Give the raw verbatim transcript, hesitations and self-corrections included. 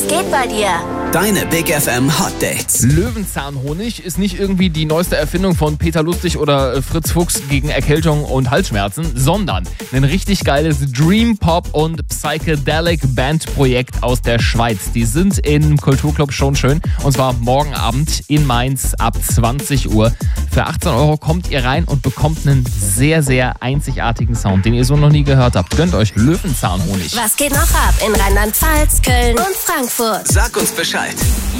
Was geht bei dir? Deine Big F M Hot Dates. Löwenzahnhonig ist nicht irgendwie die neueste Erfindung von Peter Lustig oder Fritz Fuchs gegen Erkältung und Halsschmerzen, sondern ein richtig geiles Dream Pop und Psychedelic Bandprojekt aus der Schweiz. Die sind im Kulturclub Schon Schön und zwar morgen Abend in Mainz ab zwanzig Uhr. Für achtzehn Euro kommt ihr rein und bekommt einen sehr, sehr einzigartigen Sound, den ihr so noch nie gehört habt. Gönnt euch Löwenzahnhonig. Was geht noch ab in Rheinland-Pfalz, Köln und Frankfurt? Sag uns Bescheid.